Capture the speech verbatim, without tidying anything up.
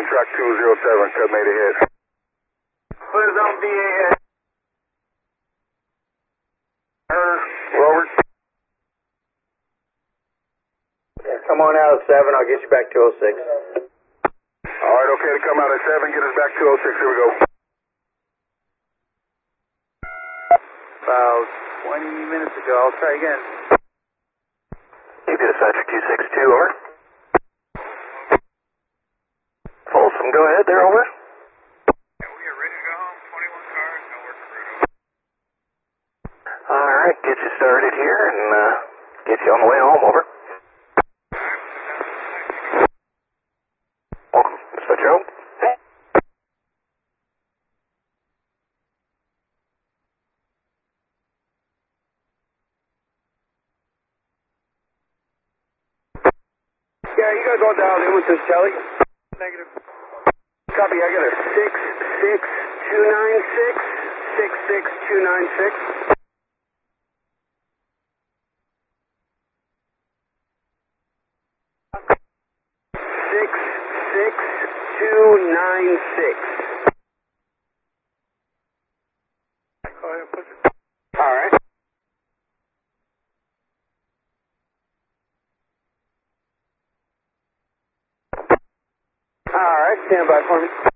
on track two zero seven, cut made ahead. Put us on B A head. Rover. Yeah, come on out of seven, I'll get you back to oh six. Alright, okay to come out at seven, get us back to oh six, here we go. About twenty minutes ago, I'll try again. You get a Dispatcher two six two, over. Folsom, go ahead there, over. Yeah, we are ready to go home, twenty-one cars, no work for Bruto. Alright, get you started here and uh, get you on the way home, over. Welcome, Dispatcher home. Yeah, you guys all dialed in with this Kelly? Negative. Copy, I got a six six two nine six, six six two nine six. six six two nine six. Alright. Alright, stand by for me.